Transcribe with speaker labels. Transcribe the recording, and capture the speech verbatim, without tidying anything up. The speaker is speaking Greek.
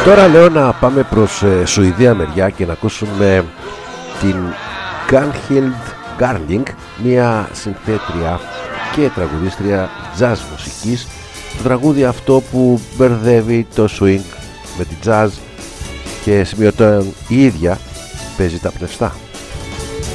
Speaker 1: Τώρα λέω να πάμε προς ε, Σουηδία μεριά και να ακούσουμε την Gunhild Garling, μια συνθέτρια και τραγουδίστρια jazz μουσικής. Το τραγούδι αυτό που μπερδεύει το swing με την jazz και σημειωτών η ίδια παίζει τα πνευστά.